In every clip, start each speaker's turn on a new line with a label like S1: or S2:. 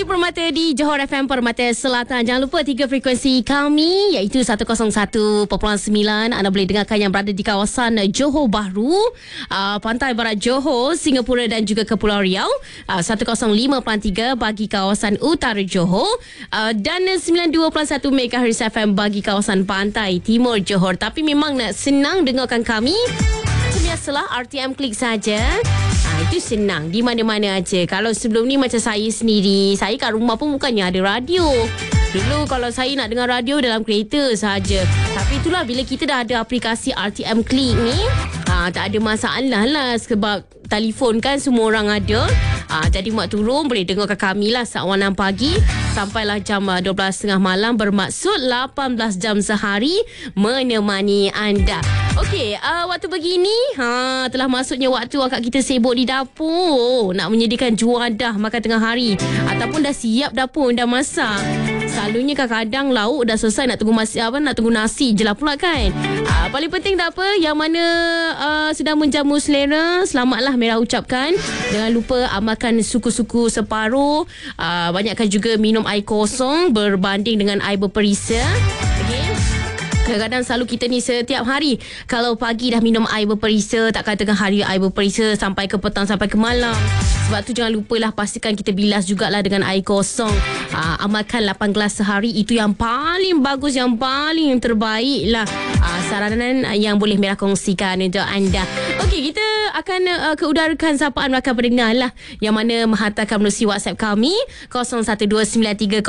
S1: Pagi Permata di Johor FM Permata Selatan. Jangan lupa 3 frekuensi kami, iaitu 101.9. Anda boleh dengarkan yang berada di kawasan Johor Bahru, Pantai Barat Johor, Singapura dan juga Kepulauan Riau. 105.3 bagi kawasan Utara Johor, dan 92.1 MHz FM bagi kawasan Pantai Timur Johor. Tapi memang nak senang dengarkan kami, biasalah RTM klik saja. Itu senang di mana-mana aja. Kalau sebelum ni macam saya sendiri, saya kat rumah pun bukannya ada radio. Dulu kalau saya nak dengar radio dalam kereta saja. Tapi itulah, bila kita dah ada aplikasi RTM Klik ni, tak ada masalah lah, sebab telefon kan semua orang ada. Jadi mak turun boleh dengarkan kami lah saat 6 pagi sampailah jam 12.30 malam, bermaksud 18 jam sehari menemani anda. Okey, waktu begini telah masuknya waktu akak kita sibuk di dapur nak menyediakan juadah makan tengah hari, ataupun dah siap dapur dah masak. Selalunya kadang-kadang lauk dah selesai, nak tunggu nak tunggu nasi je lah pula kan. Paling penting tak apa, yang mana sedang menjamu selera, selamatlah Merah ucapkan. Jangan lupa amalkan suku-suku separuh. Banyakkan juga minum air kosong berbanding dengan air berperisa. Okey. Kadang-kadang selalu kita ni setiap hari, kalau pagi dah minum air berperisa, takkan tengah hari air berperisa sampai ke petang, sampai ke malam. Sebab tu jangan lupalah, pastikan kita bilas jugalah dengan air kosong. Amalkan 8 gelas sehari, itu yang paling bagus, yang paling terbaik lah. Saranan yang boleh Merah kongsikan untuk anda. Okey, kita akan keudarakan sapaan rakan pendengar lah, yang mana menghantarkan melalui WhatsApp kami 0129301019,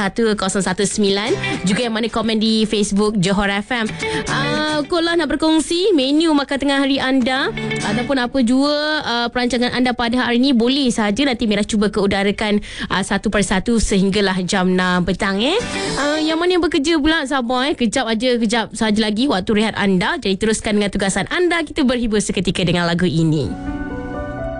S1: juga yang mana komen di Facebook Johor FM. Kalau nak berkongsi menu makan tengah hari anda, ataupun apa jua perancangan anda pada hari ini, boleh saja nanti Merah cuba keudarakan satu persatu sehinggalah jam 6 petang. Yang mana yang bekerja pula, sabar kejap saja lagi waktu rehat anda. Jadi teruskan dengan tugasan anda. Kita berhibur seketika dengan lagu ini.